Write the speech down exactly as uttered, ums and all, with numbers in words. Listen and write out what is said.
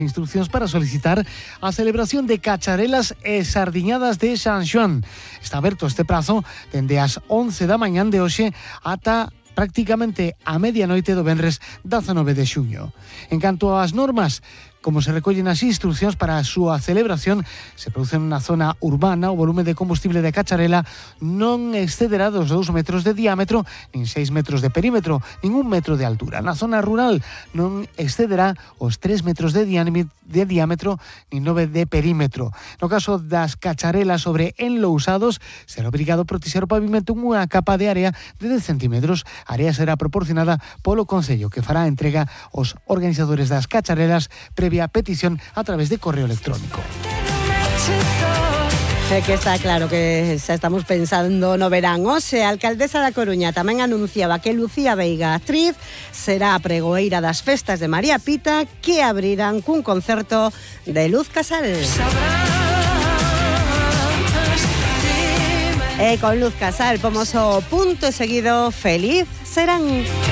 Instruccións para solicitar a celebración de cacharelas e sardiñadas de San Xoán. Está aberto este prazo dende as once da mañán de hoxe ata prácticamente a medianoite do venres dezanove de xuño. En canto ás normas, como se recollen as instruccións para a súa celebración, se produce na zona urbana, o volume de combustible de cacharela non excederá dos dous metros de diámetro, nin seis metros de perímetro, nin un metro de altura. Na zona rural non excederá os tres metros de diámetro, nin nove de perímetro. No caso das cacharelas sobre enlousados, será obrigado protexer o pavimento unha capa de area de dez centímetros. A area será proporcionada polo Concello, que fará entrega aos organizadores das cacharelas previa petición a través de correo electrónico. É que está claro que xa estamos pensando no verán. Hoxe, a alcaldesa da Coruña tamén anunciaba que Lucía Veiga, actriz, será a pregoeira das festas de María Pita, que abrirán cun concerto de Luz Casal. E con Luz Casal pomos o punto e seguido feliz serán.